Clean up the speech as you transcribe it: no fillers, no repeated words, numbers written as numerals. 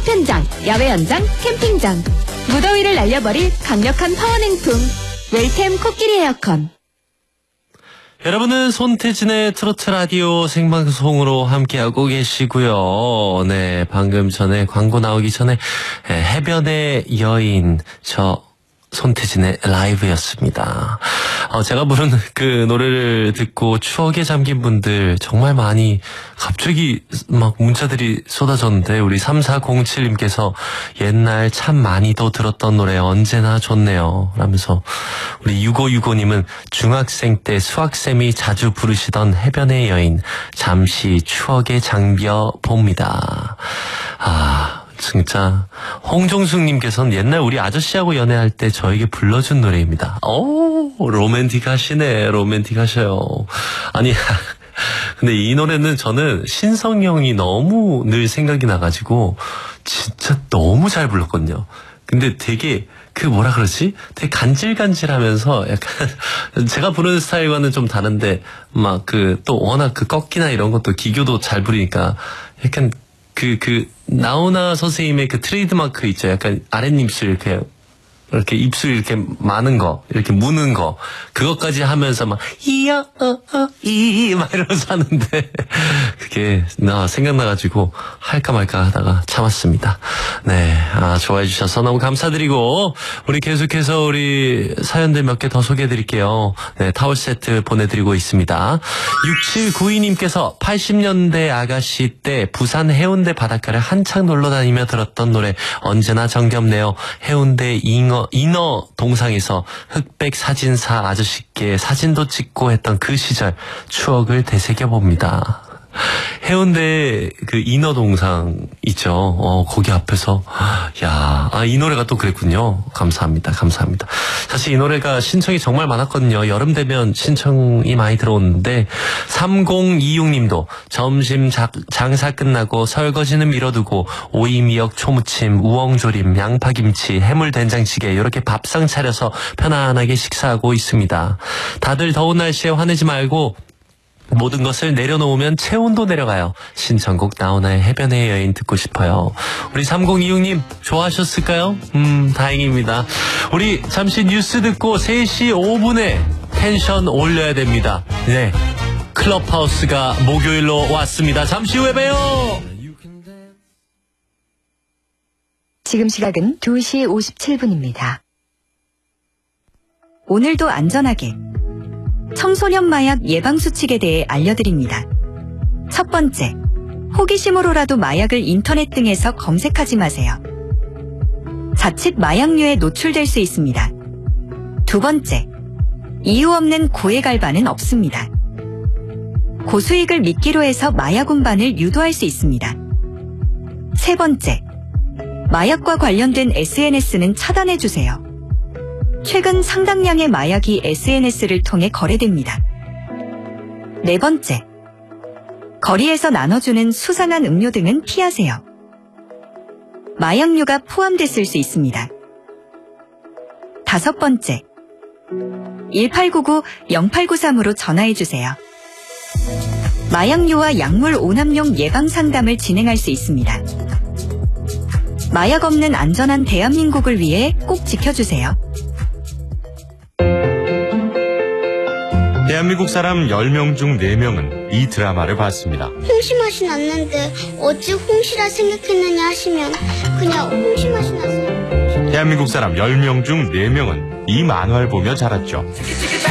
보편장, 야외 연장, 캠핑장. 무더위를 날려버릴 강력한 파워냉풍. 웰템 코끼리 에어컨. 여러분은 손태진의 트로트 라디오 생방송으로 함께하고 계시고요. 네, 방금 전에 광고 나오기 전에 해변의 여인 손태진의 라이브였습니다. 제가 부른 그 노래를 듣고 추억에 잠긴 분들 정말 많이 갑자기 막 문자들이 쏟아졌는데, 우리 3407님께서 옛날 참 많이도 들었던 노래 언제나 좋네요 라면서, 우리 6565님은 중학생 때 수학쌤이 자주 부르시던 해변의 여인 잠시 추억에 잠겨 봅니다. 진짜 홍종숙님께서는 옛날 우리 아저씨하고 연애할 때 저에게 불러준 노래입니다. 로맨틱하시네. 로맨틱하셔요. 아니 근데 이 노래는 저는 신성형이 너무 늘 생각이 나가지고 진짜 너무 잘 불렀거든요. 근데 되게 되게 간질간질하면서 약간 제가 부르는 스타일과는 좀 다른데 막 또 워낙 꺾기나 이런 것도 기교도 잘 부리니까 약간 나훈아 선생님의 트레이드마크 있죠. 약간 아랫입술 이렇게 입술 이렇게 많은 거, 이렇게 무는 거, 그것까지 하면서 막 막 이러면서 하는데, 그게 생각나가지고 할까 말까 하다가 참았습니다. 네, 좋아해 주셔서 너무 감사드리고, 우리 계속해서 우리 사연들 몇 개 더 소개해드릴게요. 네, 타월 세트 보내드리고 있습니다. 6792님께서 80년대 아가씨 때 부산 해운대 바닷가를 한창 놀러다니며 들었던 노래 언제나 정겹네요. 해운대 인어 동상에서 흑백 사진사 아저씨께 사진도 찍고 했던 그 시절 추억을 되새겨봅니다. 해운대 인어 동상 있죠. 거기 앞에서 이 노래가 또 그랬군요. 감사합니다. 감사합니다. 사실 이 노래가 신청이 정말 많았거든요. 여름 되면 신청이 많이 들어오는데 3026님도 점심 장사 끝나고 설거지는 미뤄두고 오이 미역 초무침 우엉조림 양파김치 해물 된장찌개 이렇게 밥상 차려서 편안하게 식사하고 있습니다. 다들 더운 날씨에 화내지 말고 모든 것을 내려놓으면 체온도 내려가요. 신청곡 나훈아의 해변의 여인 듣고 싶어요. 우리 3026님 좋아하셨을까요? 다행입니다. 우리 잠시 뉴스 듣고 3시 5분에 텐션 올려야 됩니다. 네, 클럽하우스가 목요일로 왔습니다. 잠시 후에 봬요. 지금 시각은 2시 57분입니다. 오늘도 안전하게 청소년 마약 예방수칙에 대해 알려드립니다. 첫 번째, 호기심으로라도 마약을 인터넷 등에서 검색하지 마세요. 자칫 마약류에 노출될 수 있습니다. 두 번째, 이유 없는 고액 알바는 없습니다. 고수익을 미끼로 해서 마약 운반을 유도할 수 있습니다. 세 번째, 마약과 관련된 SNS는 차단해주세요. 최근 상당량의 마약이 SNS를 통해 거래됩니다. 네 번째, 거리에서 나눠주는 수상한 음료 등은 피하세요. 마약류가 포함됐을 수 있습니다. 다섯 번째, 1899-0893으로 전화해주세요. 마약류와 약물 오남용 예방 상담을 진행할 수 있습니다. 마약 없는 안전한 대한민국을 위해 꼭 지켜주세요. 대한민국 사람 10명 중 4명은 이 드라마를 봤습니다. 홍시 맛이 났는데 어찌 홍시라 생각했느냐 하시면 그냥 홍시 맛이 났어요. 대한민국 사람 10명 중 4명은 이 만화를 보며 자랐죠.